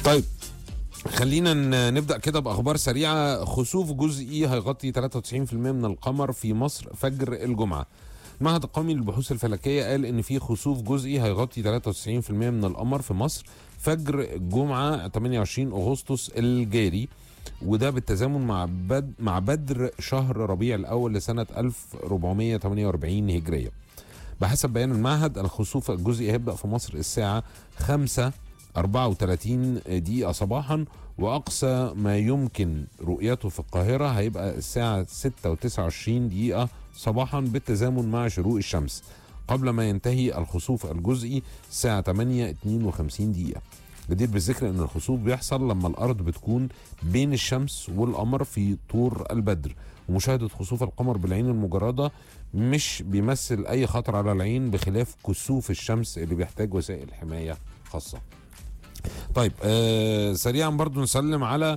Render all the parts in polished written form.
طيب خلينا نبدأ كده بأخبار سريعة. خسوف جزئي هيغطي 93% من القمر في مصر فجر الجمعة. المعهد القومي للبحوث الفلكية قال إن في خسوف جزئي هيغطي 93% من القمر في مصر فجر الجمعة 28 أغسطس الجاري، وده بالتزامن مع بدر شهر ربيع الأول لسنة 1448 هجرية. بحسب بيان المعهد الخسوف الجزئي هيبدأ في مصر الساعة 5:34 صباحا، وأقصى ما يمكن رؤيته في القاهرة هيبقى الساعة 6:29 صباحا بالتزامن مع شروق الشمس، قبل ما ينتهي الخسوف الجزئي الساعة 8:52. جدير بالذكر ان الخسوف بيحصل لما الارض بتكون بين الشمس والقمر في طور البدر، ومشاهدة خسوف القمر بالعين المجردة مش بيمثل اي خطر على العين بخلاف كسوف الشمس اللي بيحتاج وسائل حماية خاصة. طيب سريعا برضو نسلم على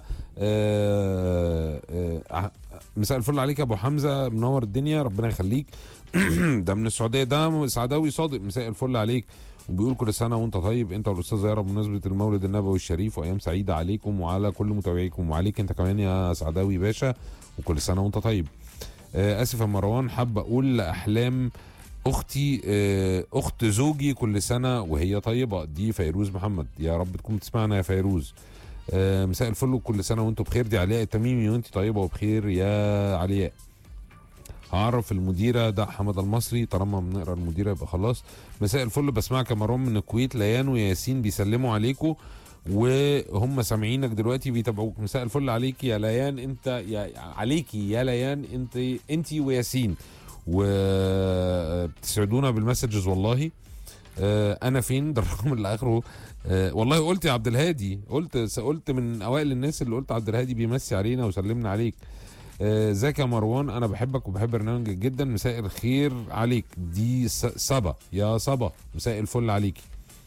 مساء الفل عليك يا ابو حمزة، منور الدنيا ربنا يخليك. ده من السعودية، ده سعداوي صادق، مساء الفل عليك، وبيقول كل سنه وانت طيب انت والاستاذ زياره بمناسبه المولد النبوي الشريف، وايام سعيده عليكم وعلى كل متابعيكم، وعليك انت كمان يا سعداوي باشا، وكل سنه وانت طيب. اسف يا مروان، حابه اقول لاحلام اختي اخت زوجي كل سنه وهي طيبه. دي فيروز محمد، يا رب تكون بتسمعنا يا فيروز. مساء الفل وكل سنه وانتم بخير. دي علياء التميمي، وانت طيبه وبخير يا علياء. هعرف المديره ده حمد المصري، طالما بنقرا المديره يبقى خلاص. مساء الفل، بسمعك يا مروان من الكويت، ليان وياسين بيسلموا عليكم وهم سامعينك دلوقتي بيتابعوك. مساء الفل عليك يا ليان، انت يا عليكي يا ليان، انت وياسين، وبتسعدونا بالمسجز والله. انا فين ده الرقم اللي اخره والله قلت يا عبد الهادي، قلت من اوائل الناس اللي قلت عبد الهادي بيمسي علينا وسلمنا عليك. ازيك يا مروان، انا بحبك وبحب برنامجك جدا، مساء الخير عليك. دي صبا، يا صبا مساء الفل عليكي.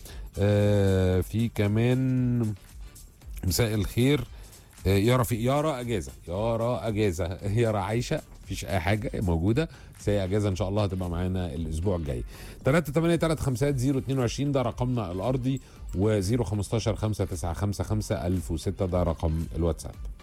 في كمان مساء يارا، يارا اجازه يارا عايشه، مفيش اي حاجه موجوده، بس هي اجازه ان شاء الله هتبقى معانا الاسبوع الجاي. 3835022 ده رقمنا الارضي، و015 595 1006 ده رقم الواتساب.